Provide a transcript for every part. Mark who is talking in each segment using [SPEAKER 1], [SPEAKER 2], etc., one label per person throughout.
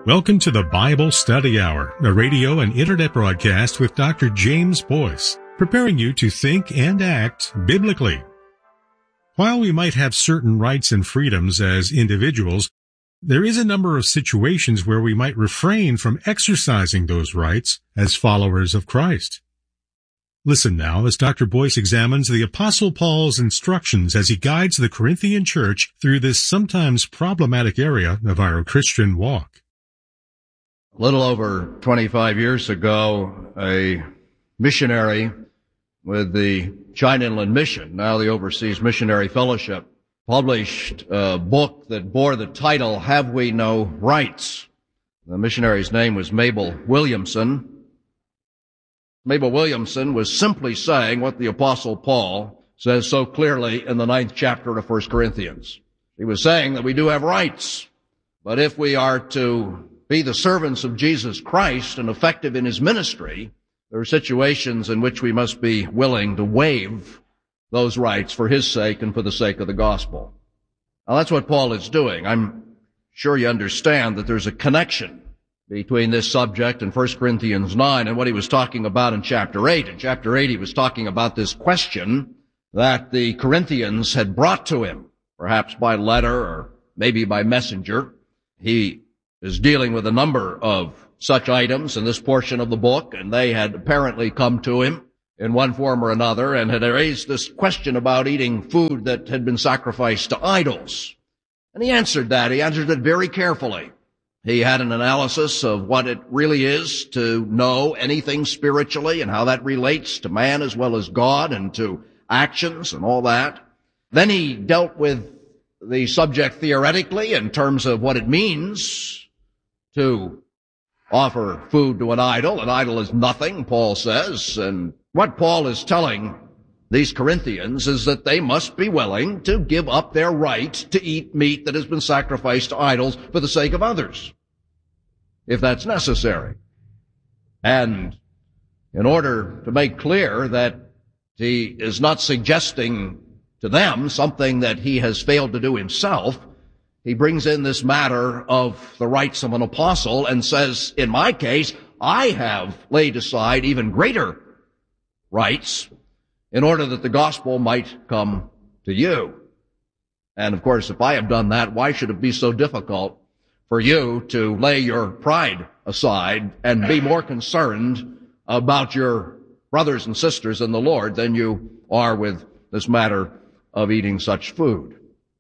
[SPEAKER 1] Welcome to the Bible Study Hour, a radio and internet broadcast with Dr. James Boyce, preparing you to think and act biblically. While we might have certain rights and freedoms as individuals, there is a number of situations where we might refrain from exercising those rights as followers of Christ. Listen now as Dr. Boyce examines the Apostle Paul's instructions as he guides the Corinthian church through this sometimes problematic area of our Christian walk.
[SPEAKER 2] A little over 25 years ago, a missionary with the China Inland Mission, now the Overseas Missionary Fellowship, published a book that bore the title, Have We No Rights? The missionary's name was Mabel Williamson. Mabel Williamson was simply saying what the Apostle Paul says so clearly in the 9th chapter of 1 Corinthians. He was saying that we do have rights, but if we are to be the servants of Jesus Christ and effective in His ministry, there are situations in which we must be willing to waive those rights for His sake and for the sake of the gospel. Now that's what Paul is doing. I'm sure you understand that there's a connection between this subject and 1 Corinthians 9 and what he was talking about in chapter 8. In chapter 8 he was talking about this question that the Corinthians had brought to him, perhaps by letter or maybe by messenger. He is dealing with a number of such items in this portion of the book, and they had apparently come to him in one form or another and had raised this question about eating food that had been sacrificed to idols. And he answered that. He answered it very carefully. He had an analysis of what it really is to know anything spiritually and how that relates to man as well as God and to actions and all that. Then he dealt with the subject theoretically in terms of what it means to offer food to an idol. An idol is nothing, Paul says, and what Paul is telling these Corinthians is that they must be willing to give up their right to eat meat that has been sacrificed to idols for the sake of others, if that's necessary. And in order to make clear that he is not suggesting to them something that he has failed to do himself, he brings in this matter of the rights of an apostle and says, in my case, I have laid aside even greater rights in order that the gospel might come to you. And of course, if I have done that, why should it be so difficult for you to lay your pride aside and be more concerned about your brothers and sisters in the Lord than you are with this matter of eating such food?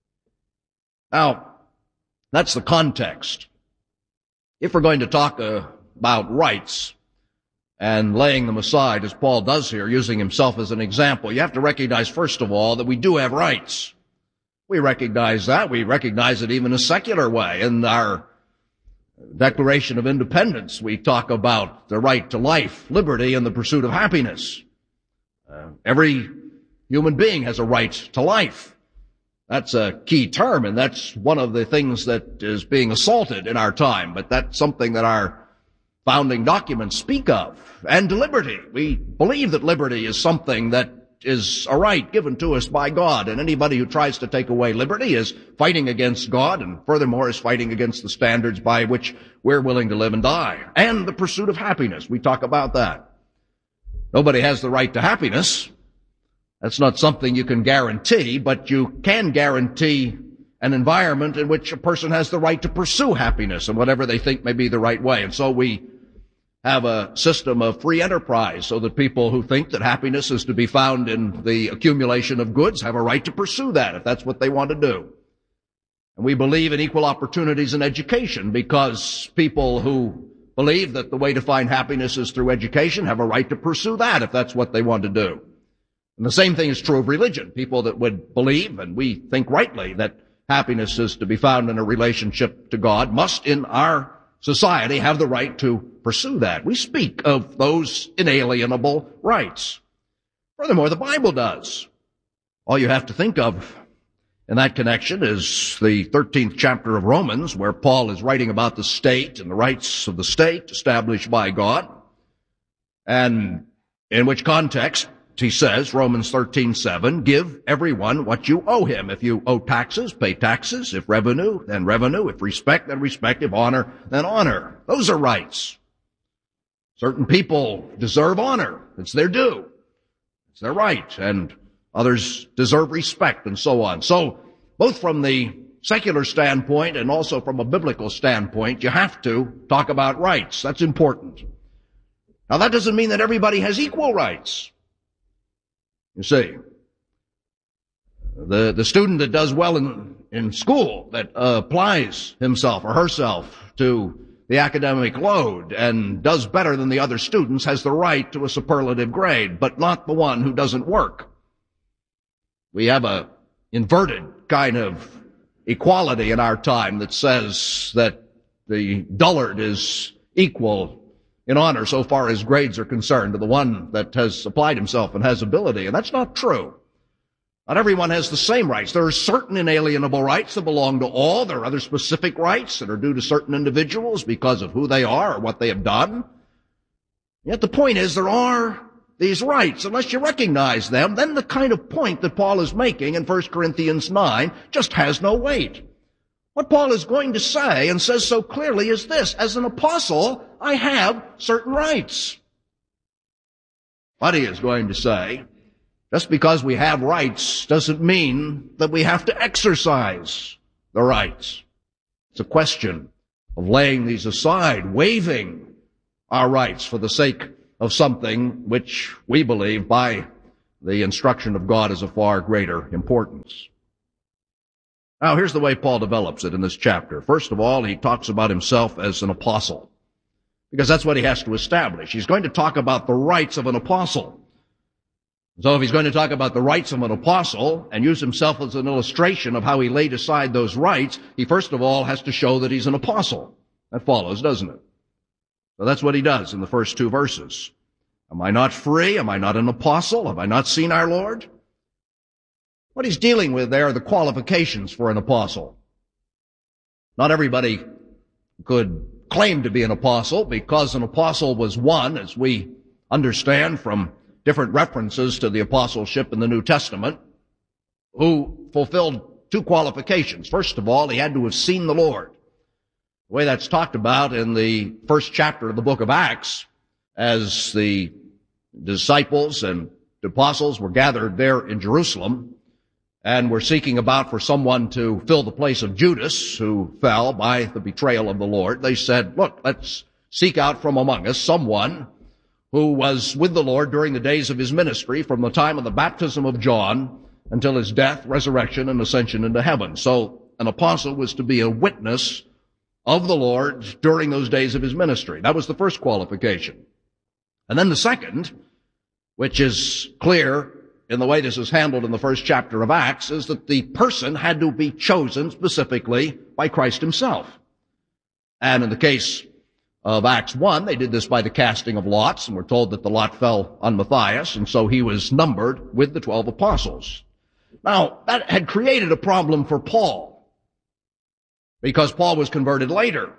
[SPEAKER 2] Now, that's the context. If we're going to talk about rights and laying them aside, as Paul does here, using himself as an example, you have to recognize, first of all, that we do have rights. We recognize that. We recognize it even in a secular way. In our Declaration of Independence, we talk about the right to life, liberty, and the pursuit of happiness. Every human being has a right to life. That's a key term, and that's one of the things that is being assaulted in our time, but that's something that our founding documents speak of. And to liberty. We believe that liberty is something that is a right given to us by God, and anybody who tries to take away liberty is fighting against God, and furthermore is fighting against the standards by which we're willing to live and die. And the pursuit of happiness. We talk about that. Nobody has the right to happiness. That's not something you can guarantee, but you can guarantee an environment in which a person has the right to pursue happiness in whatever they think may be the right way. And so we have a system of free enterprise so that people who think that happiness is to be found in the accumulation of goods have a right to pursue that if that's what they want to do. And we believe in equal opportunities in education because people who believe that the way to find happiness is through education have a right to pursue that if that's what they want to do. And the same thing is true of religion. People that would believe, and we think rightly, that happiness is to be found in a relationship to God must in our society have the right to pursue that. We speak of those inalienable rights. Furthermore, the Bible does. All you have to think of in that connection is the 13th chapter of Romans, where Paul is writing about the state and the rights of the state established by God, and in which context he says, Romans 13:7, give everyone what you owe him. If you owe taxes, pay taxes. If revenue, then revenue. If respect, then respect. If honor, then honor. Those are rights. Certain people deserve honor. It's their due. It's their right. And others deserve respect and so on. So, both from the secular standpoint and also from a biblical standpoint, you have to talk about rights. That's important. Now, that doesn't mean that everybody has equal rights. You see, the student that does well in school, that applies himself or herself to the academic load and does better than the other students, has the right to a superlative grade, but not the one who doesn't work. We have a inverted kind of equality in our time that says that the dullard is equal in honor so far as grades are concerned to the one that has applied himself and has ability. And that's not true. Not everyone has the same rights. There are certain inalienable rights that belong to all. There are other specific rights that are due to certain individuals because of who they are or what they have done. Yet the point is there are these rights. Unless you recognize them, then the kind of point that Paul is making in 1 Corinthians 9 just has no weight. What Paul is going to say, and says so clearly, is this: as an apostle, I have certain rights. What he is going to say, just because we have rights doesn't mean that we have to exercise the rights. It's a question of laying these aside, waiving our rights for the sake of something which we believe by the instruction of God is of far greater importance. Now, here's the way Paul develops it in this chapter. First of all, he talks about himself as an apostle, because that's what he has to establish. He's going to talk about the rights of an apostle. So if he's going to talk about the rights of an apostle and use himself as an illustration of how he laid aside those rights, he first of all has to show that he's an apostle. That follows, doesn't it? So that's what he does in the first two verses. Am I not free? Am I not an apostle? Have I not seen our Lord? What he's dealing with there are the qualifications for an apostle. Not everybody could claim to be an apostle, because an apostle was one, as we understand from different references to the apostleship in the New Testament, who fulfilled two qualifications. First of all, he had to have seen the Lord. The way that's talked about in the first chapter of the book of Acts, as the disciples and the apostles were gathered there in Jerusalem and were seeking about for someone to fill the place of Judas, who fell by the betrayal of the Lord. They said, look, let's seek out from among us someone who was with the Lord during the days of his ministry, from the time of the baptism of John until his death, resurrection, and ascension into heaven. So an apostle was to be a witness of the Lord during those days of his ministry. That was the first qualification. And then the second, which is clear in the way this is handled in the first chapter of Acts, is that the person had to be chosen specifically by Christ himself. And in the case of Acts 1, they did this by the casting of lots, and we're told that the lot fell on Matthias, and so he was numbered with the 12 apostles. Now, that had created a problem for Paul, because Paul was converted later.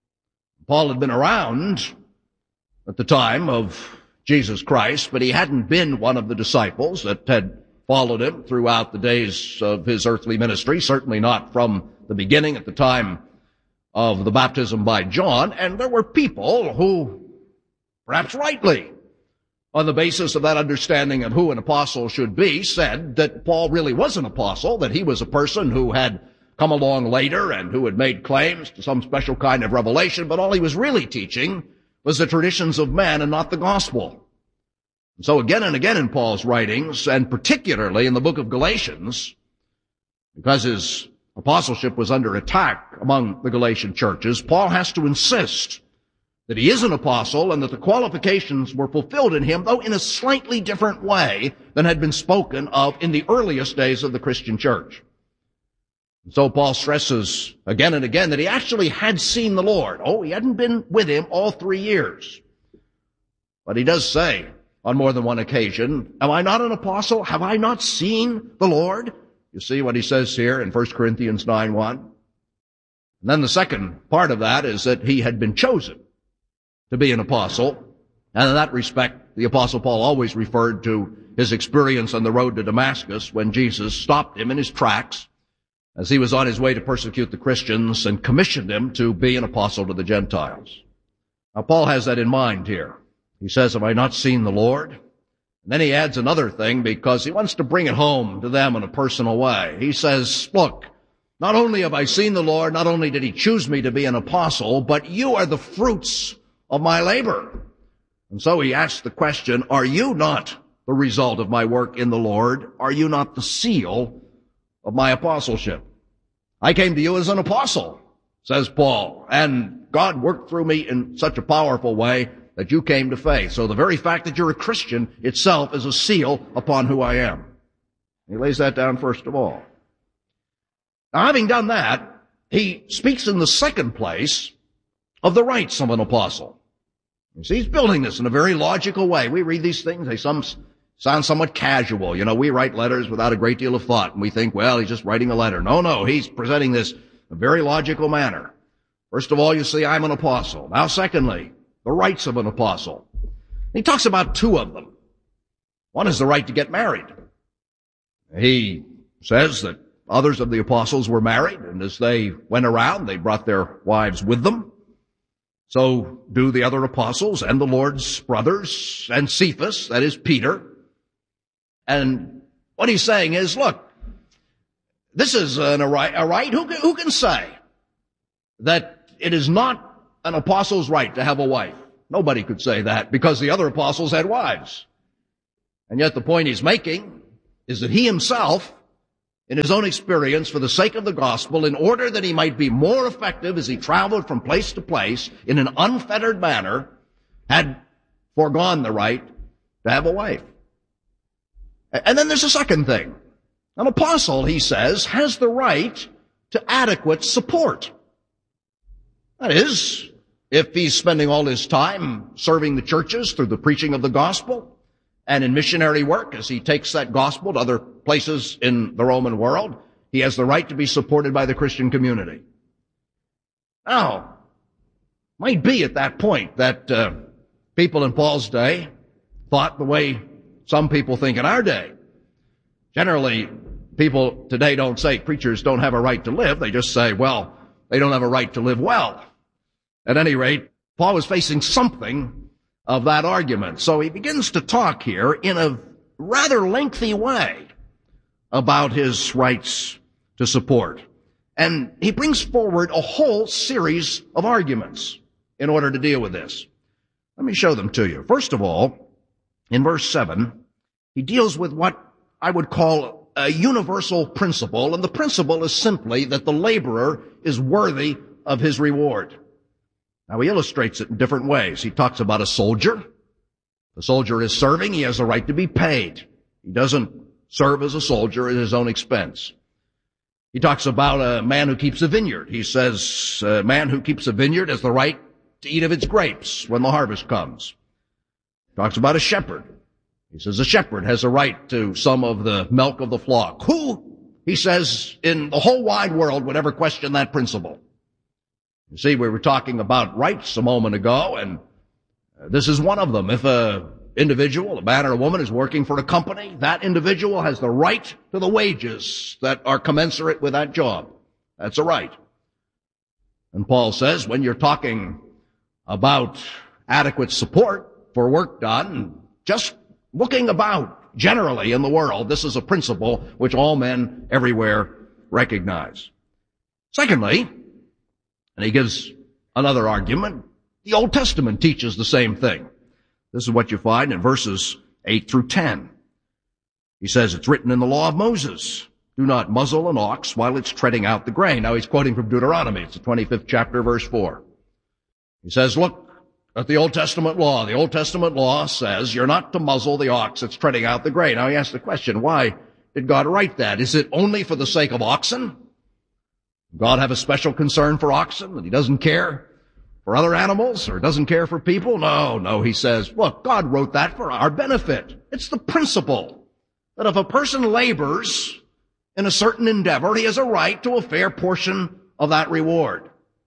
[SPEAKER 2] Paul had been around at the time of Jesus Christ, but he hadn't been one of the disciples that had followed him throughout the days of his earthly ministry, certainly not from the beginning at the time of the baptism by John. And there were people who, perhaps rightly, on the basis of that understanding of who an apostle should be, said that Paul really was an apostle, that he was a person who had come along later and who had made claims to some special kind of revelation, but all he was really teaching was the traditions of man and not the gospel. And so again and again in Paul's writings, and particularly in the book of Galatians, because his apostleship was under attack among the Galatian churches, Paul has to insist that he is an apostle and that the qualifications were fulfilled in him, though in a slightly different way than had been spoken of in the earliest days of the Christian church. And so Paul stresses again and again that he actually had seen the Lord. Oh, he hadn't been with him all 3 years. But he does say on more than one occasion, am I not an apostle? Have I not seen the Lord? You see what he says here in 1 Corinthians 9:1. And then the second part of that is that he had been chosen to be an apostle. And in that respect, The Apostle Paul always referred to his experience on the road to Damascus when Jesus stopped him in his tracks as he was on his way to persecute the Christians and commissioned him to be an apostle to the Gentiles. Now, Paul has that in mind here. He says, have I not seen the Lord? And then he adds another thing because he wants to bring it home to them in a personal way. He says, look, not only have I seen the Lord, not only did he choose me to be an apostle, but you are the fruits of my labor. And so he asks the question, are you not the result of my work in the Lord? Are you not the seal of my apostleship? I came to you as an apostle, says Paul, and God worked through me in such a powerful way that you came to faith. So the very fact that you're a Christian itself is a seal upon who I am. He lays that down first of all. Now, having done that, he speaks in the second place of the rights of an apostle. You see, he's building this in a very logical way. We read these things, they sound somewhat casual. You know, we write letters without a great deal of thought, and we think, well, he's just writing a letter. No, he's presenting this in a very logical manner. First of all, you see, I'm an apostle. Now, secondly, the rights of an apostle. He talks about two of them. One is the right to get married. He says that others of the apostles were married, and as they went around, they brought their wives with them. So do the other apostles and the Lord's brothers and Cephas, that is Peter. And what he's saying is, look, this is a right. Who can say that it is not an apostle's right to have a wife? Nobody could say that because the other apostles had wives. And yet the point he's making is that he himself, in his own experience, for the sake of the gospel, in order that he might be more effective as he traveled from place to place in an unfettered manner, had foregone the right to have a wife. And then there's a second thing. An apostle, he says, has the right to adequate support. That is, if he's spending all his time serving the churches through the preaching of the gospel and in missionary work as he takes that gospel to other places in the Roman world, he has the right to be supported by the Christian community. Now, might be at that point that people in Paul's day thought the way some people think in our day. Generally, people today don't say preachers don't have a right to live. They just say, well, they don't have a right to live well. At any rate, Paul was facing something of that argument. So he begins to talk here in a rather lengthy way about his rights to support. And he brings forward a whole series of arguments in order to deal with this. Let me show them to you. First of all, in verse 7, he deals with what I would call a universal principle, and the principle is simply that the laborer is worthy of his reward. Now, he illustrates it in different ways. He talks about a soldier. The soldier is serving. He has a right to be paid. He doesn't serve as a soldier at his own expense. He talks about a man who keeps a vineyard. He says a man who keeps a vineyard has the right to eat of its grapes when the harvest comes. He talks about a shepherd. He says a shepherd has a right to some of the milk of the flock. Who, he says, in the whole wide world would ever question that principle? You see, we were talking about rights a moment ago, and this is one of them. If a individual, a man or a woman, is working for a company, that individual has the right to the wages that are commensurate with that job. That's a right. And Paul says when you're talking about adequate support for work done, just looking about generally in the world, this is a principle which all men everywhere recognize. Secondly, and he gives another argument, the Old Testament teaches the same thing. This is what you find in verses 8 through 10. He says, it's written in the law of Moses, do not muzzle an ox while it's treading out the grain. Now he's quoting from Deuteronomy. It's the 25th chapter, verse 4. He says, look at the Old Testament law. The Old Testament law says you're not to muzzle the ox that's treading out the grain. Now he asks the question, why did God write that? Is it only for the sake of oxen? God have a special concern for oxen, that he doesn't care for other animals or doesn't care for people? No, he says, look, God wrote that for our benefit. It's the principle that if a person labors in a certain endeavor, he has a right to a fair portion of that reward. If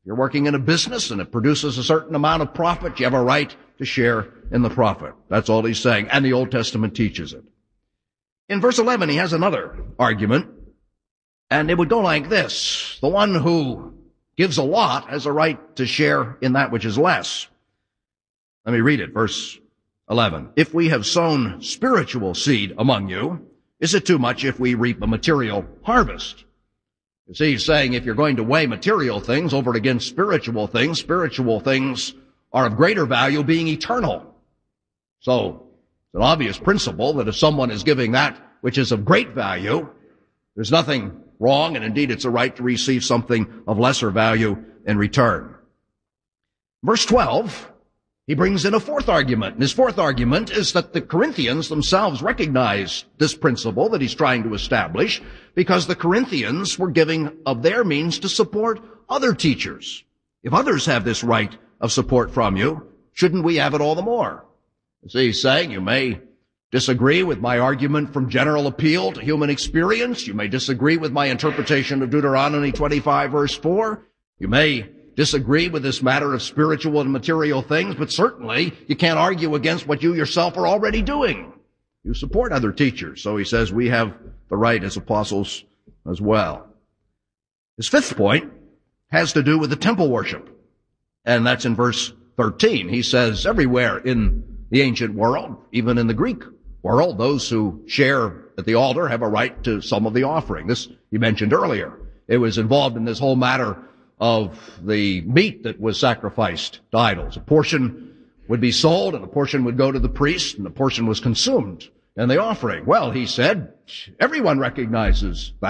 [SPEAKER 2] you're working in a business and it produces a certain amount of profit, you have a right to share in the profit. That's all he's saying, and the Old Testament teaches it. In verse 11, he has another argument, and it would go like this. The one who gives a lot has a right to share in that which is less. Let me read it, verse 11. If we have sown spiritual seed among you, is it too much if we reap a material harvest? You see, he's saying if you're going to weigh material things over against spiritual things are of greater value, being eternal. So, it's an obvious principle that if someone is giving that which is of great value, there's nothing wrong, and indeed it's a right to receive something of lesser value in return. Verse 12, he brings in a fourth argument, and his fourth argument is that the Corinthians themselves recognized this principle that he's trying to establish because the Corinthians were giving of their means to support other teachers. If others have this right of support from you, shouldn't we have it all the more? So he's saying you may disagree with my argument from general appeal to human experience. You may disagree with my interpretation of Deuteronomy 25 verse 4. You may disagree with this matter of spiritual and material things, but certainly you can't argue against what you yourself are already doing. You support other teachers. So he says we have the right as apostles as well. His fifth point has to do with the temple worship. And that's in verse 13. He says everywhere in the ancient world, even in the Greek world, those who share at the altar have a right to some of the offering. This you mentioned earlier. It was involved in this whole matter of the meat that was sacrificed to idols. A portion would be sold and a portion would go to the priest and a portion was consumed in the offering. Well, he said, everyone recognizes that.